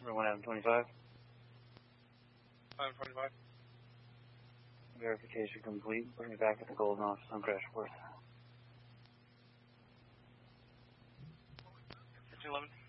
Everyone Adam 25. Adam 25. Verification complete. Bring me back at the Golden office on Crashworth. 1511.